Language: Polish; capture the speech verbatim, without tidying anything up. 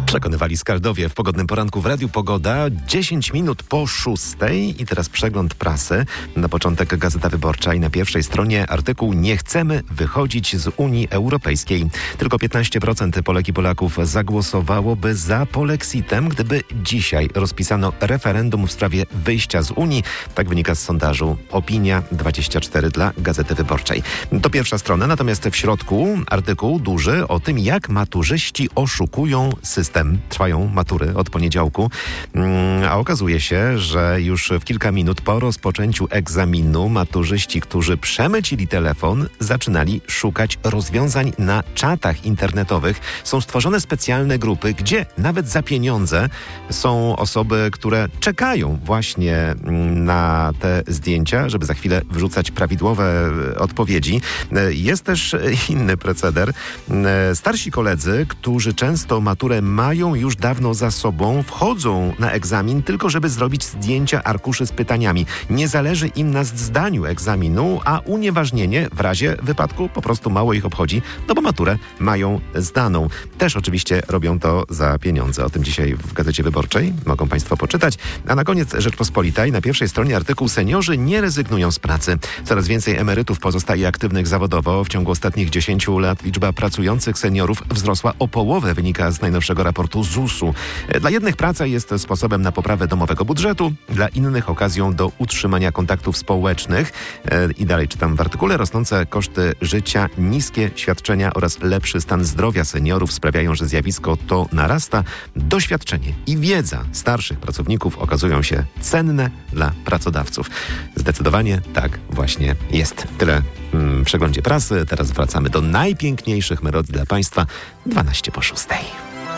Przekonywali Skaldowie w pogodnym poranku w Radiu Pogoda. dziesięć minut po szóstej i teraz przegląd prasy. Na początek Gazeta Wyborcza i na pierwszej stronie artykuł "Nie chcemy wychodzić z Unii Europejskiej". Tylko piętnaście procent Polek i Polaków zagłosowałoby za polexitem, gdyby dzisiaj rozpisano referendum w sprawie wyjścia z Unii. Tak wynika z sondażu Opinia dwadzieścia cztery dla Gazety Wyborczej. To pierwsza strona, natomiast w środku artykuł duży o tym, jak maturzyści oszukują system. Trwają matury od poniedziałku, a okazuje się, że już w kilka minut po rozpoczęciu egzaminu maturzyści, którzy przemycili telefon, zaczynali szukać rozwiązań na czatach internetowych. Są stworzone specjalne grupy, gdzie nawet za pieniądze są osoby, które czekają właśnie na te zdjęcia, żeby za chwilę wrzucać prawidłowe odpowiedzi. Jest też inny proceder. Starsi koledzy, którzy często maturę mają już dawno za sobą, wchodzą na egzamin tylko, żeby zrobić zdjęcia arkuszy z pytaniami. Nie zależy im na zdaniu egzaminu, a unieważnienie w razie wypadku po prostu mało ich obchodzi, no bo maturę mają zdaną. Też oczywiście robią to za pieniądze. O tym dzisiaj w Gazecie Wyborczej mogą Państwo poczytać. A na koniec Rzeczpospolitej na pierwszej stronie artykuł "Seniorzy nie rezygnują z pracy". Coraz więcej emerytów pozostaje aktywnych zawodowo. W ciągu ostatnich dziesięciu lat liczba pracujących seniorów wzrosła o połowę, wynika z najnowszego raportu zusu. Dla jednych praca jest sposobem na poprawę domowego budżetu, dla innych okazją do utrzymania kontaktów społecznych. I dalej czytam w artykule: rosnące koszty życia, niskie świadczenia oraz lepszy stan zdrowia seniorów sprawiają, że zjawisko to narasta. Doświadczenie i wiedza starszych pracowników okazują się cenne dla pracodawców. Zdecydowanie tak właśnie jest. Tyle w przeglądzie prasy. Teraz wracamy do najpiękniejszych melodii dla Państwa. dwanaście po szóstej.